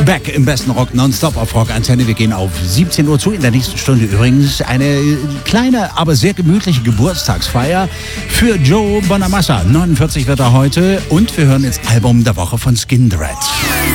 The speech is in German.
Back im besten Rock nonstop auf Rock Antenne. Wir gehen auf 17 Uhr zu. In der nächsten Stunde übrigens eine kleine, aber sehr gemütliche Geburtstagsfeier für Joe Bonamassa. 49 wird er heute. Und wir hören ins Album der Woche von Skindred.